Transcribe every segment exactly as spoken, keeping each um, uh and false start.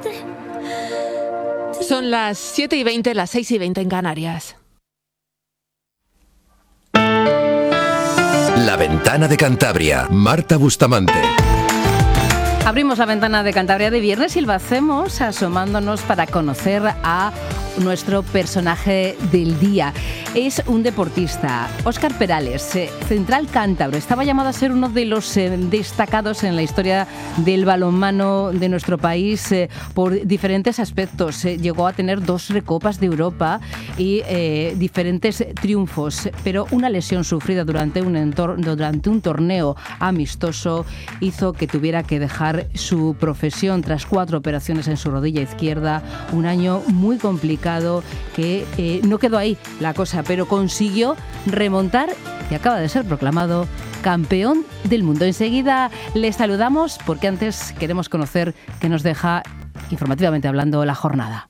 Son las siete y veinte, las seis y veinte en Canarias. La Ventana de Cantabria, Marta Bustamante. Abrimos la Ventana de Cantabria de viernes y lo hacemos asomándonos para conocer a nuestro personaje del día. Es un deportista, Óscar Perales, eh, central cántabro. Estaba llamado a ser uno de los eh, destacados en la historia del balonmano de nuestro país eh, por diferentes aspectos. Eh, llegó a tener dos recopas de Europa y eh, diferentes triunfos, pero una lesión sufrida durante un, entorno, durante un torneo amistoso hizo que tuviera que dejar su profesión tras cuatro operaciones en su rodilla izquierda. Un año muy complicado que eh, no quedó ahí la cosa, pero consiguió remontar y acaba de ser proclamado campeón del mundo. Enseguida le saludamos porque antes queremos conocer qué nos deja, informativamente hablando, la jornada.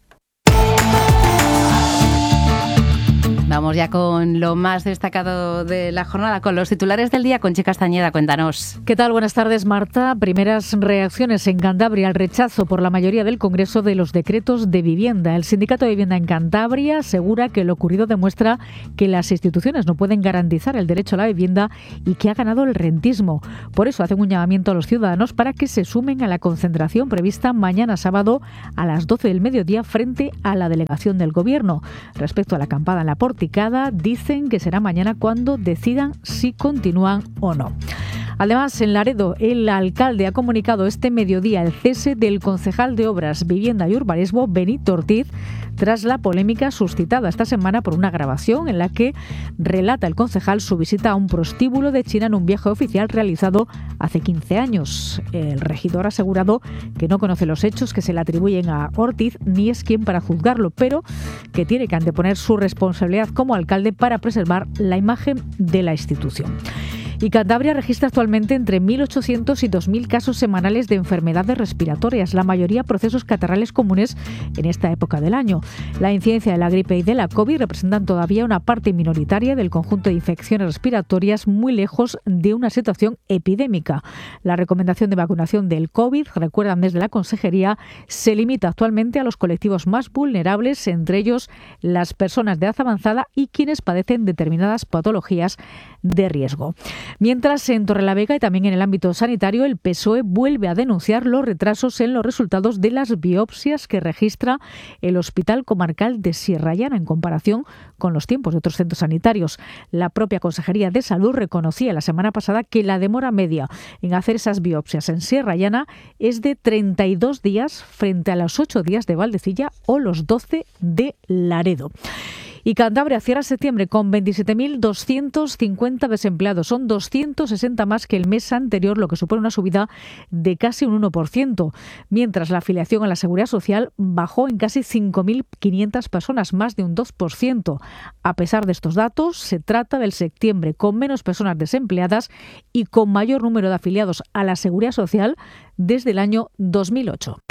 Vamos ya con lo más destacado de la jornada, con los titulares del día. Conchi Castañeda, cuéntanos. ¿Qué tal? Buenas tardes, Marta. Primeras reacciones en Cantabria al rechazo por la mayoría del Congreso de los decretos de vivienda. El Sindicato de Vivienda en Cantabria asegura que lo ocurrido demuestra que las instituciones no pueden garantizar el derecho a la vivienda y que ha ganado el rentismo. Por eso hacen un llamamiento a los ciudadanos para que se sumen a la concentración prevista mañana sábado a las doce del mediodía frente a la delegación del Gobierno. Respecto a la acampada en la Porticada, dicen que será mañana cuando decidan si continúan o no. Además, en Laredo, el alcalde ha comunicado este mediodía el cese del concejal de Obras, Vivienda y Urbanismo, Benito Ortiz, tras la polémica suscitada esta semana por una grabación en la que relata el concejal su visita a un prostíbulo de China en un viaje oficial realizado hace quince años. El regidor ha asegurado que no conoce los hechos que se le atribuyen a Ortiz ni es quien para juzgarlo, pero que tiene que anteponer su responsabilidad como alcalde para preservar la imagen de la institución. Y Cantabria registra actualmente entre mil ochocientos y dos mil casos semanales de enfermedades respiratorias, la mayoría procesos catarrales comunes en esta época del año. La incidencia de la gripe y de la COVID representan todavía una parte minoritaria del conjunto de infecciones respiratorias, muy lejos de una situación epidémica. La recomendación de vacunación del COVID, recuerdan desde la Consejería, se limita actualmente a los colectivos más vulnerables, entre ellos las personas de edad avanzada y quienes padecen determinadas patologías de riesgo. Mientras, en Torrelavega y también en el ámbito sanitario, el P S O E vuelve a denunciar los retrasos en los resultados de las biopsias que registra el Hospital Comarcal de Sierra Llana en comparación con los tiempos de otros centros sanitarios. La propia Consejería de Salud reconocía la semana pasada que la demora media en hacer esas biopsias en Sierra Llana es de treinta y dos días frente a los ocho días de Valdecilla o los doce de Laredo. Y Cantabria cierra septiembre con veintisiete mil doscientos cincuenta desempleados. Son doscientos sesenta más que el mes anterior, lo que supone una subida de casi un uno por ciento. Mientras la afiliación a la Seguridad Social bajó en casi cinco mil quinientas personas, más de un dos por ciento. A pesar de estos datos, se trata del septiembre con menos personas desempleadas y con mayor número de afiliados a la Seguridad Social desde el año dos mil ocho.